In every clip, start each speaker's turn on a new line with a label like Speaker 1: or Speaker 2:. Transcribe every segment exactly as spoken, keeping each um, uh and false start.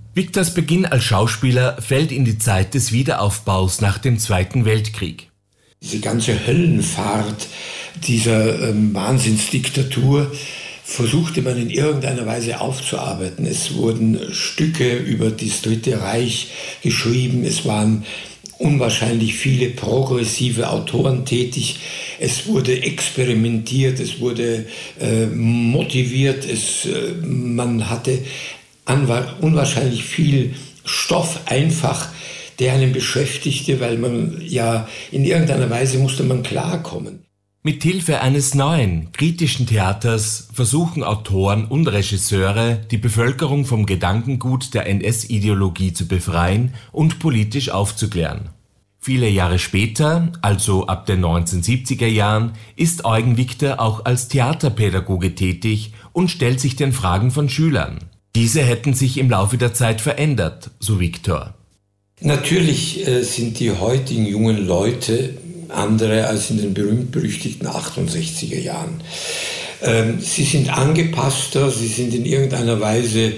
Speaker 1: Victors Beginn als Schauspieler fällt in die Zeit des Wiederaufbaus nach dem Zweiten Weltkrieg.
Speaker 2: Diese ganze Höllenfahrt dieser ähm, Wahnsinnsdiktatur versuchte man in irgendeiner Weise aufzuarbeiten. Es wurden Stücke über das Dritte Reich geschrieben, es waren unwahrscheinlich viele progressive Autoren tätig. Es wurde experimentiert, es wurde äh, motiviert, es, äh, man hatte anwa- unwahrscheinlich viel Stoff einfach, der einen beschäftigte, weil man ja in irgendeiner Weise musste man klarkommen.
Speaker 1: Mit Hilfe eines neuen, kritischen Theaters versuchen Autoren und Regisseure, die Bevölkerung vom Gedankengut der N S-Ideologie zu befreien und politisch aufzuklären. Viele Jahre später, also ab den neunzehnhundertsiebziger Jahren, ist Eugen Victor auch als Theaterpädagoge tätig und stellt sich den Fragen von Schülern. Diese hätten sich im Laufe der Zeit verändert, so Victor.
Speaker 2: Natürlich äh, sind die heutigen jungen Leute andere als in den berühmt-berüchtigten achtundsechziger Jahren. Ähm, sie sind angepasster, sie sind in irgendeiner Weise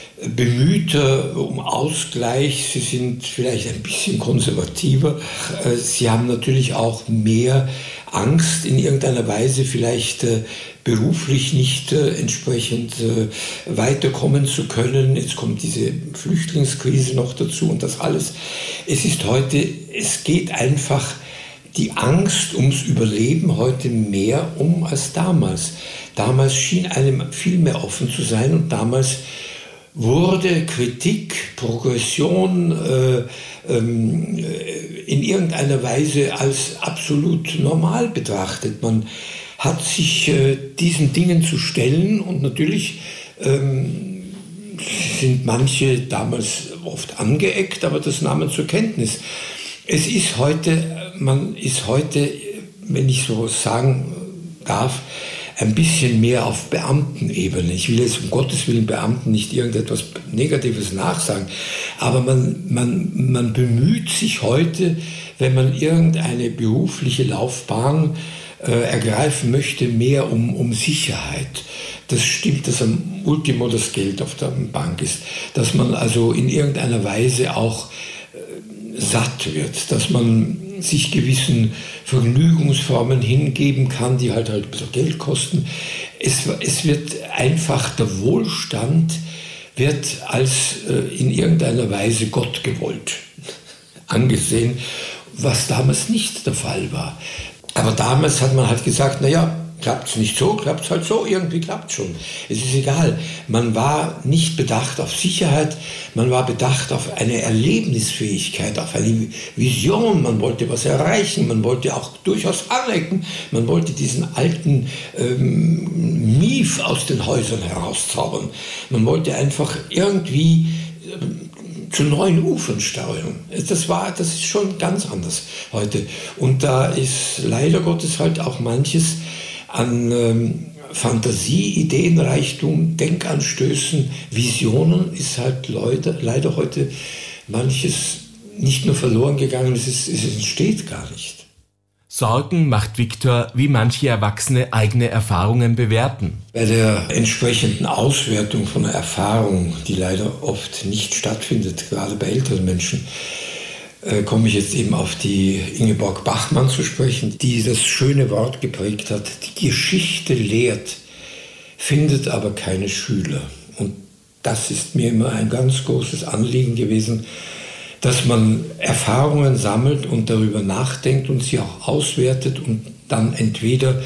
Speaker 2: bemühter um Ausgleich, sie sind vielleicht ein bisschen konservativer. Äh, sie haben natürlich auch mehr Angst, in irgendeiner Weise vielleicht äh, beruflich nicht äh, entsprechend äh, weiterkommen zu können. Jetzt kommt diese Flüchtlingskrise noch dazu und das alles. Es ist heute, es geht einfach die Angst ums Überleben heute mehr um als damals. Damals schien einem viel mehr offen zu sein und damals wurde Kritik, Progression äh, ähm, in irgendeiner Weise als absolut normal betrachtet. Man hat sich äh, diesen Dingen zu stellen und natürlich ähm, sind manche damals oft angeeckt, aber das nahm man zur Kenntnis. Es ist heute, man ist heute, wenn ich so sagen darf, ein bisschen mehr auf Beamtenebene. Ich will jetzt um Gottes Willen Beamten nicht irgendetwas Negatives nachsagen, aber man, man, man bemüht sich heute, wenn man irgendeine berufliche Laufbahn äh, ergreifen möchte, mehr um, um Sicherheit. Das stimmt, dass am Ultimo das Geld auf der Bank ist, dass man also in irgendeiner Weise auch äh, satt wird, dass man sich gewissen Vergnügungsformen hingeben kann, die halt halt ein bisschen Geld kosten. Es, es wird einfach, der Wohlstand wird als äh, in irgendeiner Weise Gott gewollt angesehen, was damals nicht der Fall war. Aber damals hat man halt gesagt, naja, klappt es nicht so, klappt es halt so, irgendwie klappt es schon. Es ist egal. Man war nicht bedacht auf Sicherheit, man war bedacht auf eine Erlebnisfähigkeit, auf eine Vision, man wollte was erreichen, man wollte auch durchaus anecken, man wollte diesen alten ähm, Mief aus den Häusern herauszaubern. Man wollte einfach irgendwie ähm, zu neuen Ufern steuern. Das war, das ist schon ganz anders heute. Und da ist leider Gottes halt auch manches an ähm, Fantasie, Ideenreichtum, Denkanstößen, Visionen ist halt leider, leider heute manches nicht nur verloren gegangen, es, ist, es entsteht gar nicht.
Speaker 1: Sorgen macht Victor, wie manche Erwachsene eigene Erfahrungen bewerten.
Speaker 2: Bei der entsprechenden Auswertung von einer Erfahrung, die leider oft nicht stattfindet, gerade bei älteren Menschen, komme ich jetzt eben auf die Ingeborg Bachmann zu sprechen, die das schöne Wort geprägt hat: Die Geschichte lehrt, findet aber keine Schüler. Und das ist mir immer ein ganz großes Anliegen gewesen, dass man Erfahrungen sammelt und darüber nachdenkt und sie auch auswertet und dann entweder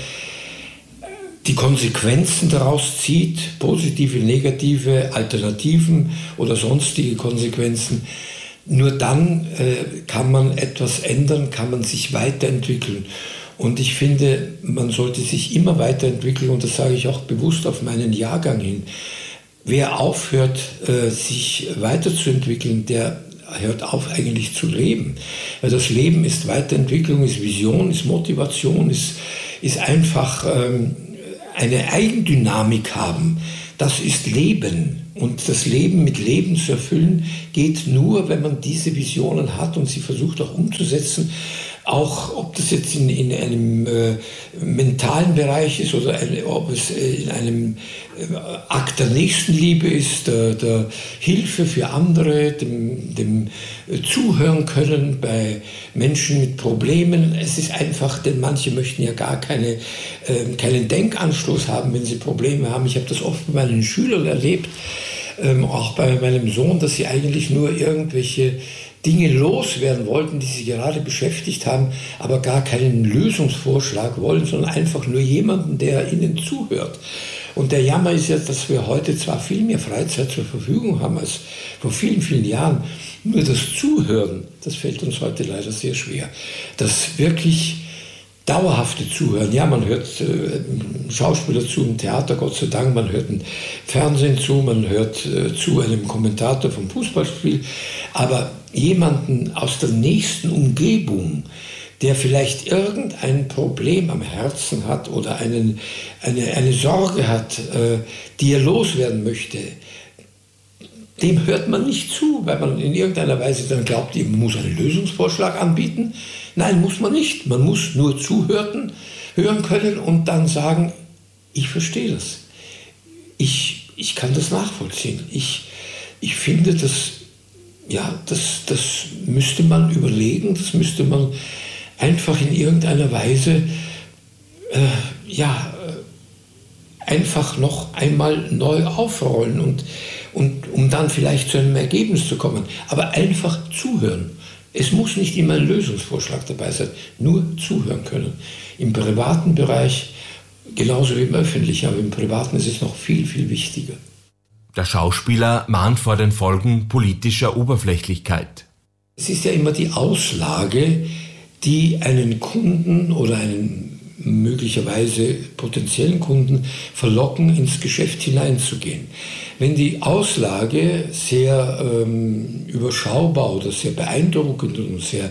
Speaker 2: die Konsequenzen daraus zieht, positive, negative, Alternativen oder sonstige Konsequenzen. Nur dann äh, kann man etwas ändern, kann man sich weiterentwickeln. Und ich finde, man sollte sich immer weiterentwickeln, und das sage ich auch bewusst auf meinen Jahrgang hin. Wer aufhört, äh, sich weiterzuentwickeln, der hört auf eigentlich zu leben. Weil das Leben ist Weiterentwicklung, ist Vision, ist Motivation, ist, ist einfach ähm, eine Eigendynamik haben. Das ist Leben. Und das Leben mit Leben zu erfüllen, geht nur, wenn man diese Visionen hat und sie versucht auch umzusetzen, auch ob das jetzt in, in einem äh, mentalen Bereich ist oder eine, ob es in einem äh, Akt der Nächstenliebe ist, der, der Hilfe für andere, dem, dem äh, Zuhören können bei Menschen mit Problemen. Es ist einfach, denn manche möchten ja gar keine, äh, keinen Denkanstoß haben, wenn sie Probleme haben. Ich habe das oft bei meinen Schülern erlebt, ähm, auch bei meinem Sohn, dass sie eigentlich nur irgendwelche Dinge loswerden wollten, die sie gerade beschäftigt haben, aber gar keinen Lösungsvorschlag wollen, sondern einfach nur jemanden, der ihnen zuhört. Und der Jammer ist ja, dass wir heute zwar viel mehr Freizeit zur Verfügung haben als vor vielen, vielen Jahren, nur das Zuhören, das fällt uns heute leider sehr schwer. Das wirklich dauerhafte Zuhören. Ja, man hört äh, Schauspieler zu im Theater, Gott sei Dank, man hört im Fernsehen zu, man hört äh, zu einem Kommentator vom Fußballspiel, aber jemanden aus der nächsten Umgebung, der vielleicht irgendein Problem am Herzen hat oder einen, eine, eine Sorge hat, äh, die er loswerden möchte, dem hört man nicht zu, weil man in irgendeiner Weise dann glaubt, man muss einen Lösungsvorschlag anbieten. Nein, muss man nicht. Man muss nur zuhören hören können und dann sagen, ich verstehe das. Ich, ich kann das nachvollziehen. Ich, ich finde, das, ja, das, das müsste man überlegen, das müsste man einfach in irgendeiner Weise äh, ja, einfach noch einmal neu aufrollen und, und um dann vielleicht zu einem Ergebnis zu kommen. Aber einfach zuhören. Es muss nicht immer ein Lösungsvorschlag dabei sein, nur zuhören können. Im privaten Bereich genauso wie im öffentlichen, aber im privaten ist es noch viel, viel wichtiger.
Speaker 1: Der Schauspieler mahnt vor den Folgen politischer Oberflächlichkeit.
Speaker 2: Es ist ja immer die Auslage, die einen Kunden oder einen möglicherweise potenziellen Kunden verlocken, ins Geschäft hineinzugehen. Wenn die Auslage sehr ähm, überschaubar oder sehr beeindruckend und sehr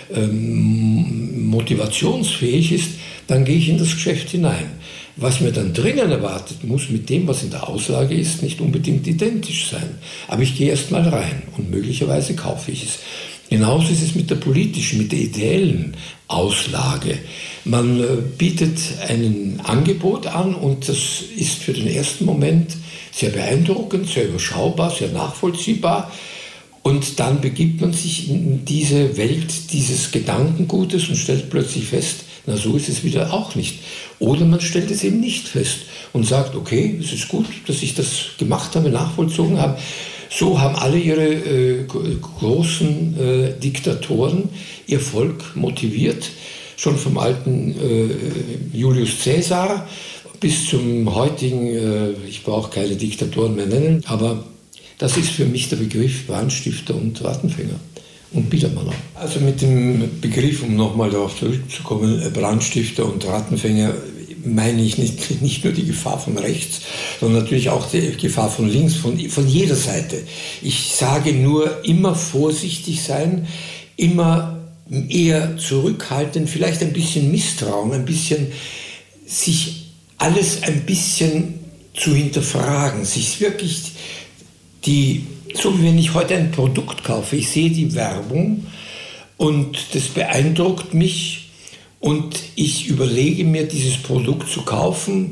Speaker 2: ähm, motivationsfähig ist, dann gehe ich in das Geschäft hinein. Was mir dann drinnen erwartet, muss mit dem, was in der Auslage ist, nicht unbedingt identisch sein. Aber ich gehe erst mal rein und möglicherweise kaufe ich es. Genauso ist es mit der politischen, mit der ideellen Auslage. Man äh, bietet ein Angebot an und das ist für den ersten Moment sehr beeindruckend, sehr überschaubar, sehr nachvollziehbar. Und dann begibt man sich in diese Welt dieses Gedankengutes und stellt plötzlich fest, na so ist es wieder auch nicht. Oder man stellt es eben nicht fest und sagt, okay, es ist gut, dass ich das gemacht habe, nachvollzogen habe. So haben alle ihre äh, großen äh, Diktatoren ihr Volk motiviert, schon vom alten äh, Julius Caesar bis zum heutigen, äh, ich brauche keine Diktatoren mehr nennen, aber das ist für mich der Begriff Brandstifter und Rattenfänger und Biedermann. Also mit dem Begriff, um nochmal darauf zurückzukommen, Brandstifter und Rattenfänger, meine ich nicht, nicht nur die Gefahr von rechts, sondern natürlich auch die Gefahr von links, von, von jeder Seite. Ich sage nur, immer vorsichtig sein, immer eher zurückhaltend, vielleicht ein bisschen Misstrauen, ein bisschen sich alles ein bisschen zu hinterfragen, sich wirklich die, so wie wenn ich heute ein Produkt kaufe, ich sehe die Werbung und das beeindruckt mich, und ich überlege mir, dieses Produkt zu kaufen.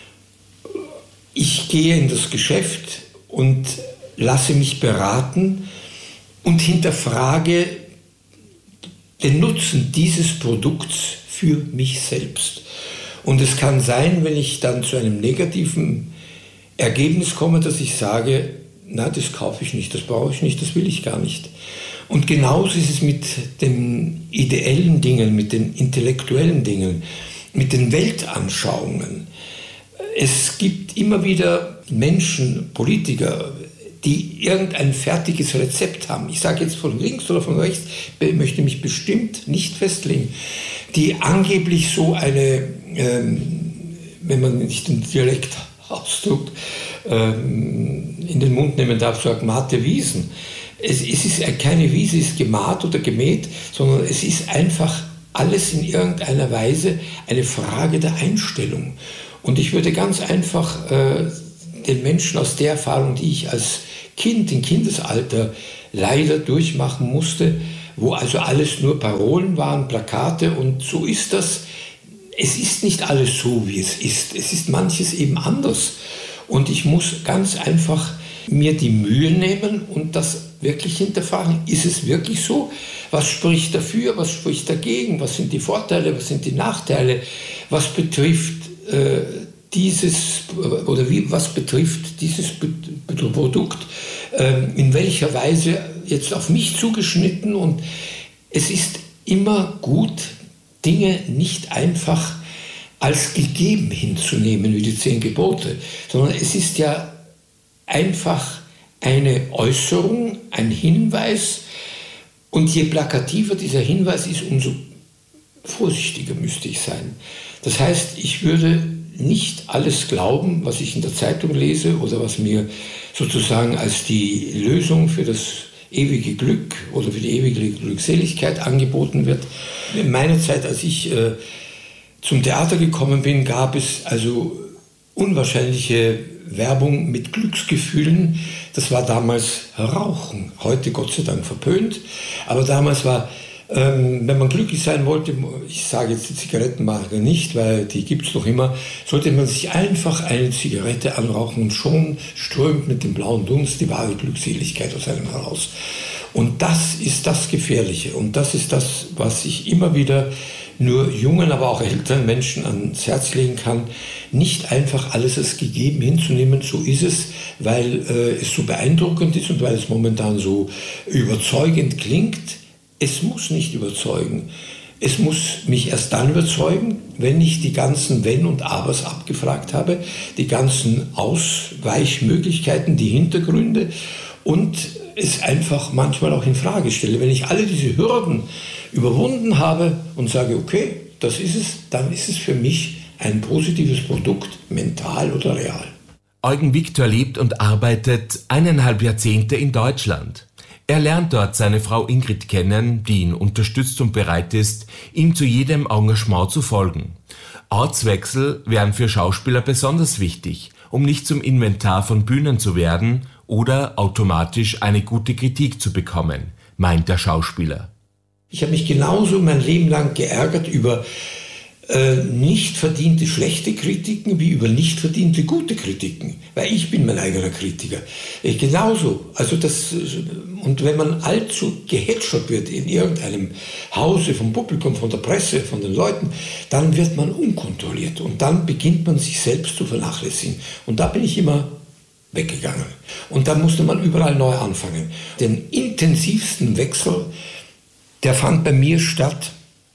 Speaker 2: Ich gehe in das Geschäft und lasse mich beraten und hinterfrage den Nutzen dieses Produkts für mich selbst. Und es kann sein, wenn ich dann zu einem negativen Ergebnis komme, dass ich sage, nein, das kaufe ich nicht, das brauche ich nicht, das will ich gar nicht. Und genauso ist es mit den ideellen Dingen, mit den intellektuellen Dingen, mit den Weltanschauungen. Es gibt immer wieder Menschen, Politiker, die irgendein fertiges Rezept haben. Ich sage jetzt von links oder von rechts, ich möchte mich bestimmt nicht festlegen, die angeblich so eine, ähm, wenn man nicht den Dialekt ausdrückt, ähm, in den Mund nehmen darf, so agmate Wiesen. Es, es ist keine Wiese, es ist gemahrt oder gemäht, sondern es ist einfach alles in irgendeiner Weise eine Frage der Einstellung. Und ich würde ganz einfach äh, den Menschen aus der Erfahrung, die ich als Kind, im Kindesalter leider durchmachen musste, wo also alles nur Parolen waren, Plakate, und so ist das. Es ist nicht alles so, wie es ist. Es ist manches eben anders. Und ich muss ganz einfach mir die Mühe nehmen und das wirklich hinterfragen. Ist es wirklich so? Was spricht dafür? Was spricht dagegen? Was sind die Vorteile? Was sind die Nachteile? Was betrifft äh, dieses oder wie, was betrifft dieses Produkt? Äh, in welcher Weise jetzt auf mich zugeschnitten? Und es ist immer gut, Dinge nicht einfach als gegeben hinzunehmen, wie die zehn Gebote, sondern es ist ja einfach eine Äußerung, ein Hinweis, und je plakativer dieser Hinweis ist, umso vorsichtiger müsste ich sein. Das heißt, ich würde nicht alles glauben, was ich in der Zeitung lese oder was mir sozusagen als die Lösung für das ewige Glück oder für die ewige Glückseligkeit angeboten wird. In meiner Zeit, als ich äh, zum Theater gekommen bin, gab es also unwahrscheinliche Werbung mit Glücksgefühlen. Das war damals Rauchen, heute Gott sei Dank verpönt. Aber damals war, ähm, wenn man glücklich sein wollte, ich sage jetzt die Zigarettenmarke nicht, weil die gibt es noch immer, sollte man sich einfach eine Zigarette anrauchen und schon strömt mit dem blauen Dunst die wahre Glückseligkeit aus einem heraus. Und das ist das Gefährliche und das ist das, was ich immer wieder nur jungen, aber auch älteren Menschen ans Herz legen kann, nicht einfach alles als gegeben hinzunehmen, so ist es, weil äh, es so beeindruckend ist und weil es momentan so überzeugend klingt. Es muss nicht überzeugen. Es muss mich erst dann überzeugen, wenn ich die ganzen Wenn und Abers abgefragt habe, die ganzen Ausweichmöglichkeiten, die Hintergründe und es einfach manchmal auch in Frage stelle. Wenn ich alle diese Hürden überwunden habe und sage, okay, das ist es, dann ist es für mich ein positives Produkt, mental oder real.
Speaker 1: Eugen Viktor lebt und arbeitet eineinhalb Jahrzehnte in Deutschland. Er lernt dort seine Frau Ingrid kennen, die ihn unterstützt und bereit ist, ihm zu jedem Engagement zu folgen. Ortswechsel wären für Schauspieler besonders wichtig, um nicht zum Inventar von Bühnen zu werden oder automatisch eine gute Kritik zu bekommen, meint der Schauspieler.
Speaker 2: Ich habe mich genauso mein Leben lang geärgert über äh, nicht verdiente schlechte Kritiken wie über nicht verdiente gute Kritiken, weil ich bin mein eigener Kritiker. Ich genauso. Also das, und wenn man allzu gehätschert wird in irgendeinem Hause vom Publikum, von der Presse, von den Leuten, dann wird man unkontrolliert und dann beginnt man sich selbst zu vernachlässigen. Und da bin ich immer weggegangen. Und da musste man überall neu anfangen. Den intensivsten Wechsel, der fand bei mir statt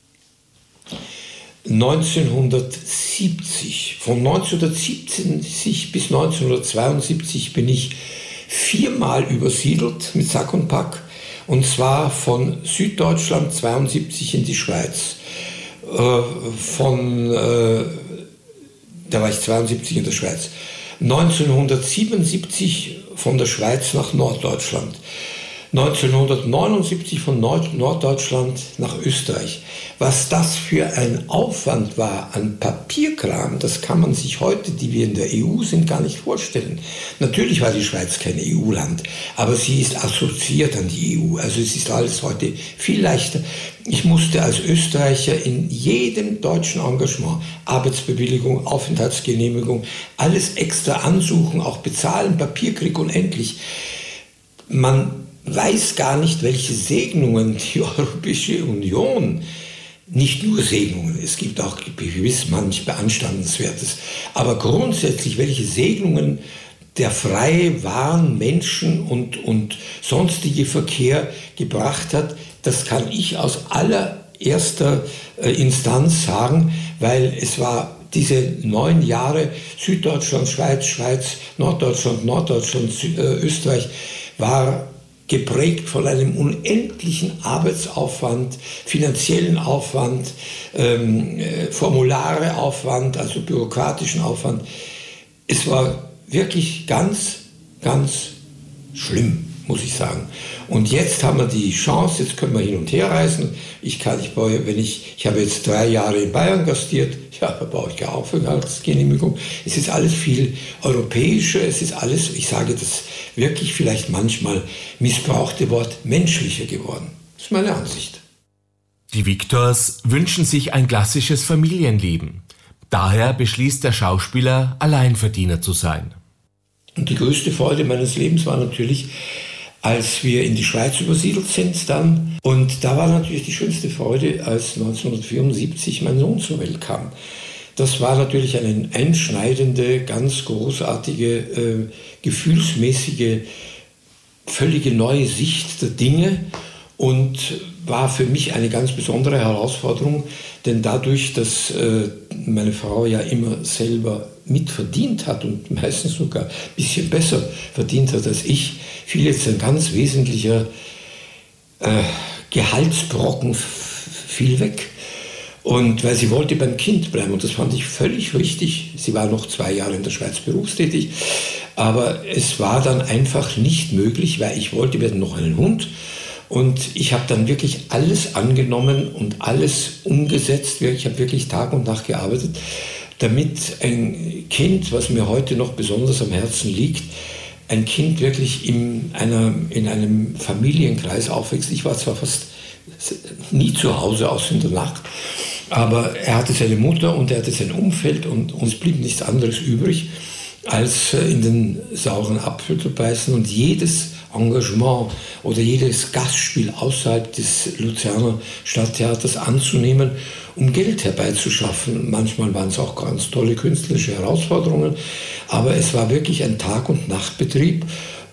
Speaker 2: neunzehnhundertsiebzig. Von neunzehnhundertsiebzig bis neunzehnhundertzweiundsiebzig bin ich viermal übersiedelt mit Sack und Pack. Und zwar von Süddeutschland zweiundsiebzig in die Schweiz. Äh, von, äh, da war ich zweiundsiebzig in der Schweiz. neunzehnhundertsiebenundsiebzig von der Schweiz nach Norddeutschland. neunzehnhundertneunundsiebzig von Nord- Norddeutschland nach Österreich. Was das für ein Aufwand war an Papierkram, das kann man sich heute, die wir in der E U sind, gar nicht vorstellen. Natürlich war die Schweiz kein E U-Land, aber sie ist assoziiert an die E U. Also es ist alles heute viel leichter. Ich musste als Österreicher in jedem deutschen Engagement, Arbeitsbewilligung, Aufenthaltsgenehmigung, alles extra ansuchen, auch bezahlen, Papierkrieg unendlich. Man weiß gar nicht, welche Segnungen die Europäische Union, nicht nur Segnungen, es gibt auch gewiss manch Beanstandenswertes, aber grundsätzlich welche Segnungen der freie Waren, Menschen und, und sonstige Verkehr gebracht hat, das kann ich aus allererster äh, Instanz sagen, weil es war diese neun Jahre Süddeutschland, Schweiz, Schweiz, Norddeutschland, Norddeutschland, Süd, äh, Österreich, war geprägt von einem unendlichen Arbeitsaufwand, finanziellen Aufwand, ähm, äh, Formulare Aufwand, also bürokratischen Aufwand. Es war wirklich ganz, ganz schlimm, muss ich sagen. Und jetzt haben wir die Chance, jetzt können wir hin und her reisen. Ich kann, ich baue, wenn ich, ich habe jetzt drei Jahre in Bayern gastiert, ja, da brauche ich keine Aufenthaltsgenehmigung. Es ist alles viel europäischer, es ist alles, ich sage das wirklich vielleicht manchmal missbrauchte Wort, menschlicher geworden. Das ist meine Ansicht.
Speaker 1: Die Victors wünschen sich ein klassisches Familienleben. Daher beschließt der Schauspieler, Alleinverdiener zu sein.
Speaker 2: Und die größte Freude meines Lebens war natürlich, als wir in die Schweiz übersiedelt sind dann. Und da war natürlich die schönste Freude, als neunzehnhundertvierundsiebzig mein Sohn zur Welt kam. Das war natürlich eine einschneidende, ganz großartige, äh, gefühlsmäßige, völlige neue Sicht der Dinge und war für mich eine ganz besondere Herausforderung, denn dadurch, dass äh, meine Frau ja immer selber mitverdient hat und meistens sogar ein bisschen besser verdient hat als ich, fiel jetzt ein ganz wesentlicher äh, Gehaltsbrocken viel weg. Und weil sie wollte beim Kind bleiben und das fand ich völlig richtig. Sie war noch zwei Jahre in der Schweiz berufstätig, aber es war dann einfach nicht möglich, weil ich wollte, wir hatten noch einen Hund. Und ich habe dann wirklich alles angenommen und alles umgesetzt. Ich habe wirklich Tag und Nacht gearbeitet, damit ein Kind, was mir heute noch besonders am Herzen liegt, ein Kind wirklich in, einer, in einem Familienkreis aufwächst. Ich war zwar fast nie zu Hause, außer in der Nacht, aber er hatte seine Mutter und er hatte sein Umfeld und uns blieb nichts anderes übrig, als in den sauren Apfel zu beißen und jedes Engagement oder jedes Gastspiel außerhalb des Luzerner Stadttheaters anzunehmen, um Geld herbeizuschaffen. Manchmal waren es auch ganz tolle künstlerische Herausforderungen, aber es war wirklich ein Tag- und Nachtbetrieb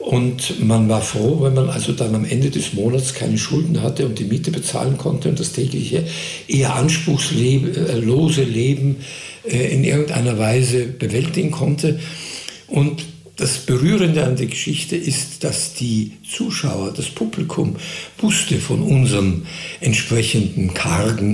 Speaker 2: und man war froh, wenn man also dann am Ende des Monats keine Schulden hatte und die Miete bezahlen konnte und das tägliche eher anspruchslose Leben in irgendeiner Weise bewältigen konnte. Und das Berührende an der Geschichte ist, dass die Zuschauer, das Publikum, wusste von unserem entsprechenden kargen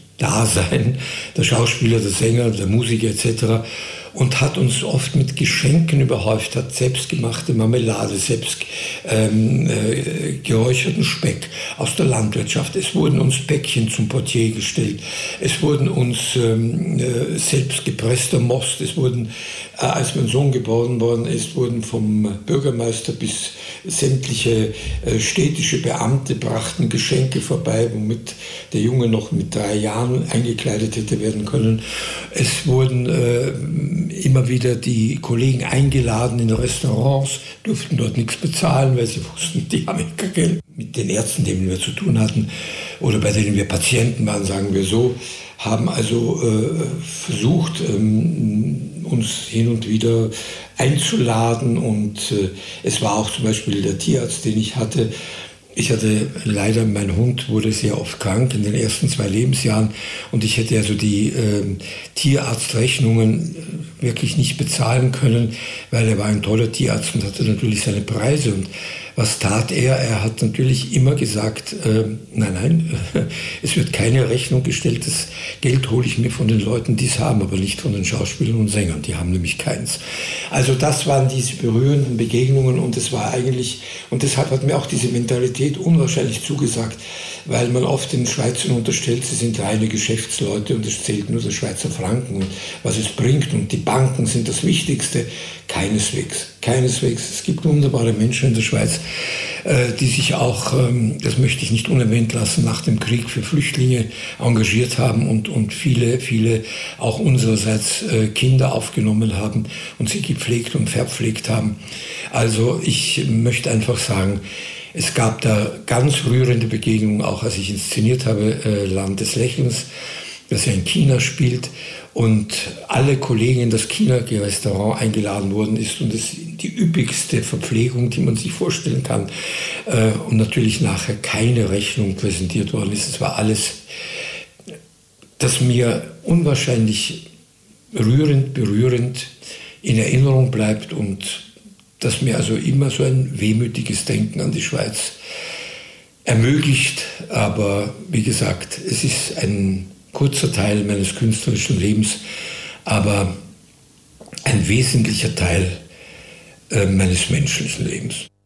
Speaker 2: Dasein, der Schauspieler, der Sänger, der Musiker et cetera, und hat uns oft mit Geschenken überhäuft, hat selbstgemachte Marmelade, selbst ähm, äh, geräucherten Speck aus der Landwirtschaft. Es wurden uns Päckchen zum Portier gestellt. Es wurden uns ähm, äh, selbst gepresster Most. Es wurden, äh, als mein Sohn geboren worden ist, wurden vom Bürgermeister bis sämtliche äh, städtische Beamte brachten Geschenke vorbei, womit der Junge noch mit drei Jahren eingekleidet hätte werden können. Es wurden äh, immer wieder die Kollegen eingeladen in Restaurants, durften dort nichts bezahlen, weil sie wussten, die haben kein Geld. Mit den Ärzten, denen wir zu tun hatten oder bei denen wir Patienten waren, sagen wir so, haben also äh, versucht, ähm, uns hin und wieder einzuladen und äh, es war auch zum Beispiel der Tierarzt, den ich hatte. Ich hatte leider, mein Hund wurde sehr oft krank in den ersten zwei Lebensjahren und ich hätte also die äh, Tierarztrechnungen wirklich nicht bezahlen können, weil er war ein toller Tierarzt und hatte natürlich seine Preise. Und was tat er? Er hat natürlich immer gesagt, äh, nein, nein, äh, es wird keine Rechnung gestellt, das Geld hole ich mir von den Leuten, die es haben, aber nicht von den Schauspielern und Sängern, die haben nämlich keins. Also das waren diese berührenden Begegnungen und es war eigentlich, und deshalb hat mir auch diese Mentalität unwahrscheinlich zugesagt, weil man oft den Schweizern unterstellt, sie sind reine Geschäftsleute und es zählt nur der Schweizer Franken und was es bringt und die Banken sind das Wichtigste. Keineswegs, keineswegs. Es gibt wunderbare Menschen in der Schweiz, äh, die sich auch, ähm, das möchte ich nicht unerwähnt lassen, nach dem Krieg für Flüchtlinge engagiert haben und, und viele, viele auch unsererseits äh, Kinder aufgenommen haben und sie gepflegt und verpflegt haben. Also ich möchte einfach sagen, es gab da ganz rührende Begegnungen, auch als ich inszeniert habe, äh, Land des Lächelns, das ja in China spielt und alle Kollegen in das China-Restaurant eingeladen worden ist und es die üppigste Verpflegung, die man sich vorstellen kann äh, und natürlich nachher keine Rechnung präsentiert worden ist. Es war alles, das mir unwahrscheinlich rührend, berührend in Erinnerung bleibt und das mir also immer so ein wehmütiges Denken an die Schweiz ermöglicht. Aber wie gesagt, es ist ein kurzer Teil meines künstlerischen Lebens, aber ein wesentlicher Teil äh, meines menschlichen Lebens.